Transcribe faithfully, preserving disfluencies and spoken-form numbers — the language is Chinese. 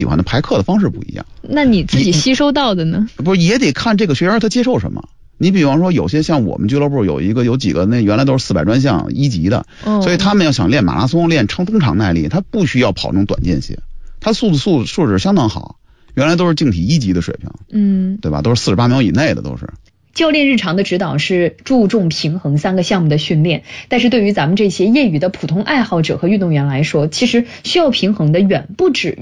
喜欢的排课的方式不一样。 那你自己吸收到的呢？ 不是也得看这个学员他接受什么。你比方说有些像我们俱乐部有一个有几个那原来都是四百专项一级的、哦、所以他们要想练马拉松练成中长耐力，他不需要跑那种短间歇，他速度素素质相当好，原来都是竞体一级的水平，嗯，对吧，都是四十八秒以内的都是。 教练日常的指导是注重平衡三个项目的训练，但是对于咱们这些业余的普通爱好者和运动员来说，其实需要平衡的远不止